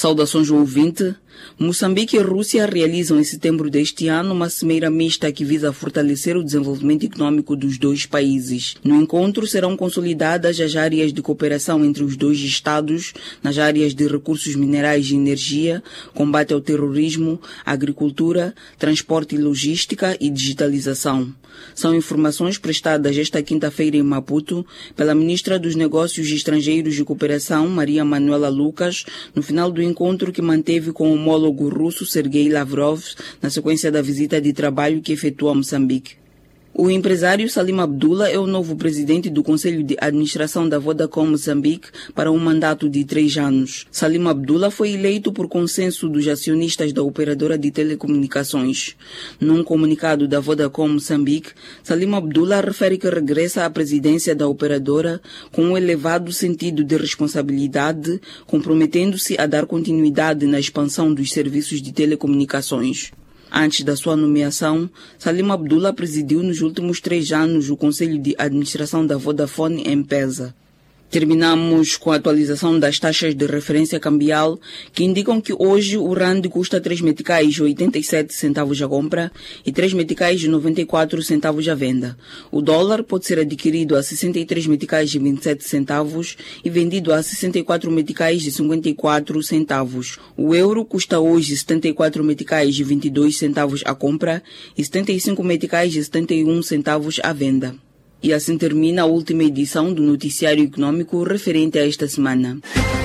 Saudações ao ouvinte. Moçambique e Rússia realizam em setembro deste ano uma cimeira mista que visa fortalecer o desenvolvimento econômico dos dois países. No encontro serão consolidadas as áreas de cooperação entre os dois estados nas áreas de recursos minerais e energia, combate ao terrorismo, agricultura, transporte e logística e digitalização. São informações prestadas esta quinta-feira em Maputo pela ministra dos Negócios Estrangeiros e Cooperação, Maria Manuela Lucas, no final do encontro que manteve com o homólogo russo Sergei Lavrov na sequência da visita de trabalho que efetuou a Moçambique. O empresário Salim Abdullah é o novo presidente do Conselho de Administração da Vodacom Moçambique para um mandato de 3 anos. Salim Abdullah foi eleito por consenso dos acionistas da operadora de telecomunicações. Num comunicado da Vodacom Moçambique, Salim Abdullah refere que regressa à presidência da operadora com um elevado sentido de responsabilidade, comprometendo-se a dar continuidade na expansão dos serviços de telecomunicações. Antes da sua nomeação, Salim Abdullah presidiu nos últimos 3 anos o Conselho de Administração da Vodafone M-Pesa. Terminamos com a atualização das taxas de referência cambial, que indicam que hoje o rand custa 3 meticais 87 centavos a compra e 3 meticais 94 centavos à venda. O dólar pode ser adquirido a 63 meticais 27 centavos e vendido a 64 meticais 54 centavos. O euro custa hoje 74 meticais 22 centavos a compra e 75 meticais 71 centavos à venda. E assim termina a última edição do Noticiário Econômico referente a esta semana.